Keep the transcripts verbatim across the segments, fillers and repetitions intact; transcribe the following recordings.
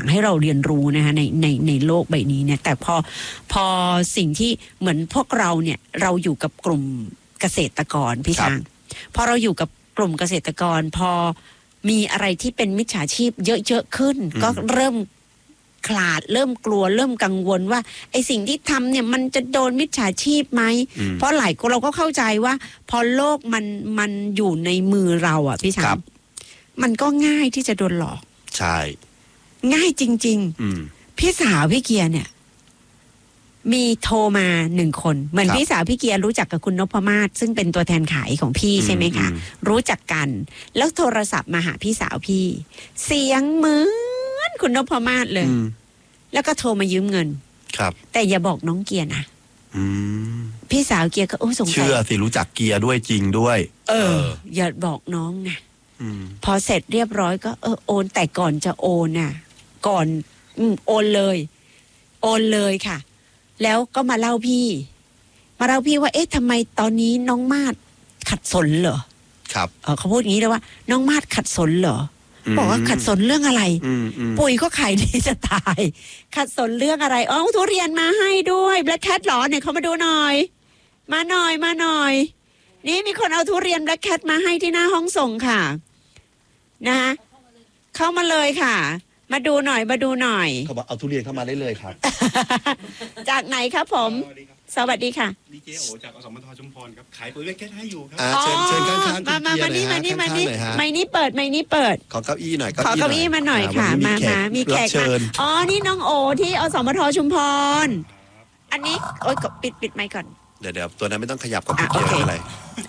อย่างให้เราเรียนรู้นะคะในในในโลกใบนี้เนี่ยแต่พอพอสิ่งที่เหมือนพวกเราเนี่ยเราอยู่กับกลุ่มเกษตรกรพี่ช้างพอเราอยู่กับกลุ่มเกษตรกรพอมีอะไรที่เป็นมิจฉาชีพเยอะๆขึ้นก็เริ่มขลาดเริ่มกลัวเริ่มกังวลว่าไอ้สิ่งที่ทำเนี่ยมันจะโดนมิจฉาชีพไหมเพราะหลายคนเราก็เข้าใจว่าพอโลกมันมันอยู่ในมือเราอ่ะพี่ช้างมันก็ง่ายที่จะโดนหลอกใช่ง่ายจริงๆพี่สาวพี่เกียร์เนี่ยมีโทรมาหนึ่งคนเหมือนพี่สาวพี่เกียร์รู้จักกับคุณนพมาศซึ่งเป็นตัวแทนขายของพี่ใช่ไหมคะรู้จักกันแล้วโทรศัพท์มาหาพี่สาวพี่เสียงเหมือนคุณนพมาศเลยแล้วก็โทรมายืมเงินครับแต่อย่าบอกน้องเกียร์นะพี่สาวเกียร์ก็โอ้สงสัยเชื่อสิรู้จักเกียร์ด้วยจริงด้วยเอออย่าบอกน้องไงพอเสร็จเรียบร้อยก็เออโอนแต่ก่อนจะโอนน่ะก่อนโอนเลยโอนเลยค่ะแล้วก็มาเล่าพี่มาเล่าพี่ว่าเอ๊ะทำไมตอนนี้น้องมาดขัดสนเหรอครับเออเขาพูดอย่างนี้เลยว่าน้องมาดขัดสนเหรอบอกว่าขัดสนเรื่องอะไรปุ๋ยก็ขายดีจะตายขัดสนเรื่องอะไรอ๋อทุเรียนมาให้ด้วยแบล็คแคทหรอเนี่ยเขามาดูหน่อยมาหน่อยมาหน่อยนี่มีคนเอาทุเรียนแบล็คแคทมาให้ที่หน้าห้องส่งค่ะนะคะเข้ามาเลยค่ะมาดูหน่อยมาดูหน่อยเขาบอกเอาทุเรียนเข้ามาได้เลยครับจากไหนครับผมสวัสดีค่ะดีเจโอจากอสมทชุมพรครับขายปุ๋ยแบล็คแคทให้อยู่ครับเชิญเชิญข้างๆมามามานี่มานี่มานี่ไม่นี่เปิดไม่นี่เปิดขอเก้าอี้หน่อยขอเก้าอี้มาหน่อยค่ะมามามีแขกมาอ๋อนี่น้องโอที่อสมทชุมพรอันนี้โอ๊ยปิดปิดไมค์ก่อนเดี๋ยวเดี๋ยวตัวนั้นไม่ต้องขยับกับพี่เกียร์อะไร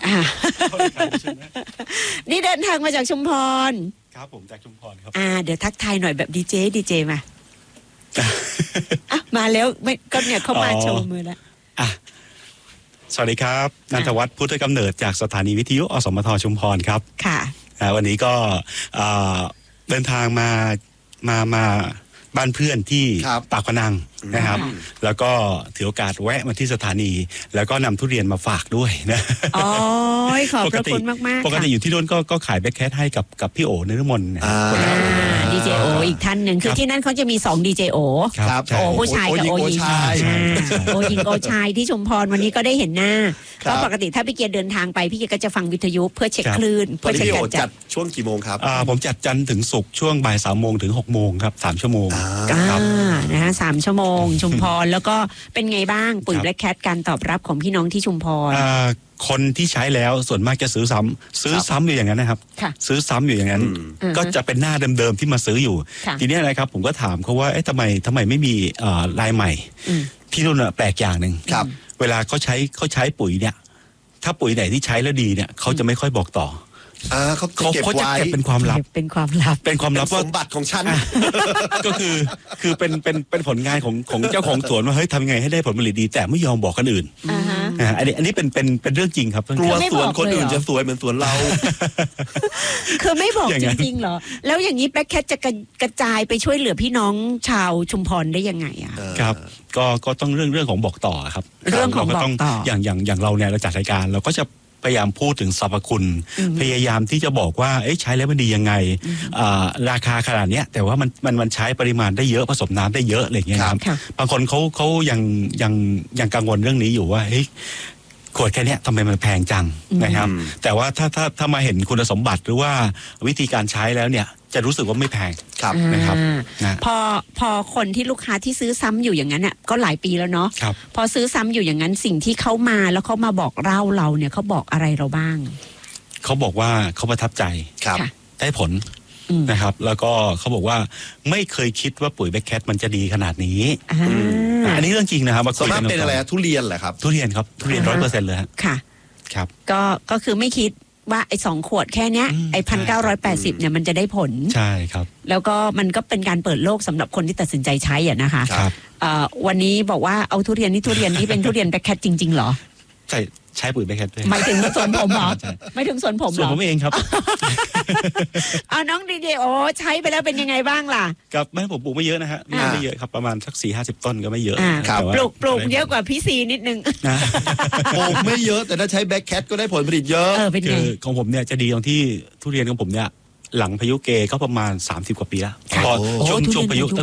นี่เดินทางมาจากชุมพรครับผมจากชุมพรครับอ่าเดี๋ยวทักทายหน่อยแบบดีเจดีเจมาอ่ะมาแล้วไม่ก็เนี่ยเขามาโชว์มือแล้วอ่ะสวัสดีครับนันทวัฒน์พุทธกำเนิดจากสถานีวิทยุอสมทชุมพรครับค่ะวันนี้ก็เดินทางมามามาบ้านเพื่อนที่ปากพนังนะครับแล้วก็ถือโอกาสแวะมาที่สถานีแล้วก็นำทุเรียนมาฝากด้วยนะอ๋อขอบพระคุณมากๆปกติอยู่ที่โน่นก็ก็ขายแบ็คแคทให้กับกับพี่โอฤมลดีเจโออีกท่านหนึ่งคือที่นั่นเขาจะมีสองดีเจโอโอผู้ชายกับโอหญิงโอหญิงโอชายที่ชุมพรวันนี้ก็ได้เห็นหน้าเพราะปกติถ้าพี่เกียร์เดินทางไปพี่เกียร์ก็จะฟังวิทยุเพื่อเช็คคลื่นเพื่อเช็คการจัดช่วงกี่โมงครับผมจัดจันทร์ถึงศุกร์ช่วงบ่ายสามโมงถึงหกโมงครับสามชั่วโมงครับนะฮะสามชั่วโมงชุมพรแล้วก็เป็นไงบ้างปุ๋ยแบล็คแคทการตอบรับของพี่น้องที่ชุมพรคนที่ใช้แล้วส่วนมากจะซื้อซ้ำซื้อซ้ำอยู่อย่างนั้นนะครับซื้อซ้ำอยู่อย่างนั้นก็จะเป็นหน้าเดิมๆที่มาซื้ออยู่ทีนี้นะครับผมก็ถามเขาว่าเอ๊ะทำไมทำไมไม่มีลายใหม่ที่นู่นแปลกอย่างหนึ่งเวลาเขาใช้เขาใช้ปุ๋ยเนี่ยถ้าปุ๋ยไหนที่ใช้แล้วดีเนี่ยเขาจะไม่ค่อยบอกต่ออ่าเขาเขาเขาจะเก็บเป็นความลับเป็นความลับเป็นความลับสมบัติของฉันก็คือคือเป็นเป็นเป็นผลงานของของเจ้าของสวนว่าเฮ้ยทำยังไงให้ได้ผลผลิตดีแต่ไม่ยอมบอกคนอื่นอ่าอันนี้อันนี้เป็นเป็นเป็นเรื่องจริงครับกลัวสวนคนอื่นจะสวยเหมือนสวนเราคือไม่บอกจริงๆเหรอแล้วอย่างนี้แบล็คแคทจะกระจายไปช่วยเหลือพี่น้องชาวชุมพรได้ยังไงอ่ะครับก็ก็ต้องเรื่องเรื่องของบอกต่อครับเรื่องของบอกต่ออย่างอย่างอย่างเราเนี่ยเราจัดรายการเราก็จะพยายามพูดถึงสรรพคุณพยายามที่จะบอกว่าเอ๊ะใช้แล้วมันดียังไงราคาขนาดเนี้ยแต่ว่ามันมันมันใช้ปริมาณได้เยอะผสมน้ำได้เยอะอะไรอย่างเงี้ยครับบางคนเขาเขายังยังยังกังวลเรื่องนี้อยู่ว่าเฮ้ยขวดแค่นี้ทำไมมันแพงจังนะครับแต่ว่าถ้าถ้าถ้ามาเห็นคุณสมบัติหรือว่าวิธีการใช้แล้วเนี่ยจะรู้สึกว่าไม่แพงนะครับพอพอคนที่ลูกค้าที่ซื้อซ้ำอยู่อย่างนั้นเนี่ยก็หลายปีแล้วเนาะพอซื้อซ้ำอยู่อย่างนั้นสิ่งที่เขามาแล้วเขามาบอกเล่าเราเนี่ยเขาบอกอะไรเราบ้างเขาบอกว่าเขาประทับใจได้ผลนะครับแล้วก็เขาบอกว่าไม่เคยคิดว่าปุ๋ยแบล็คแคทมันจะดีขนาดนี้อันนี้เรื่องจริงนะครับส่วนมากเป็นอะไรทุเรียนเหรอครับทุเรียนครับทุเรียนร้อยเปอร์เซ็นต์เลยค่ะครับก็ก็คือไม่คิดว่าไอ้สองขวดแค่เนี้ยไอ้พันเก้าร้อยแปดสิบเนี่ยมันจะได้ผลใช่ครับแล้วก็มันก็เป็นการเปิดโลกสำหรับคนที่ตัดสินใจใช้อ่ะนะคะครับวันนี้บอกว่าเอาทุเรียนนี่ทุเรียนนี่เป็นทุเรียนแบล็คแคทจริงๆเหรอใช่ใช้ปุ๋ยแบล็คแคทด้วยหมายถึงสวนผมเหรอไม่ถึงสวนผมเหรอสวนผมเองครับเอาน้องดีเจโอใช้ไปแล้วเป็นยังไงบ้างล่ะครับแม่ผมปลูกไม่เยอะนะฮะไม่เยอะครับประมาณสักสี่ห้าสิบต้นก็ไม่เยอะปลูกปลูกเยอะกว่าพี่ซีนิดนึงปลูกไม่เยอะแต่ถ้าใช้แบล็คแคทก็ได้ผลผลิตเยอะคือของผมเนี่ยจะดีตรงที่ทุเรียนของผมเนี่ยหลังพายุเกก็ประมาณสามสิบกว่าปีแล้วพอช่วงช่วงพายุ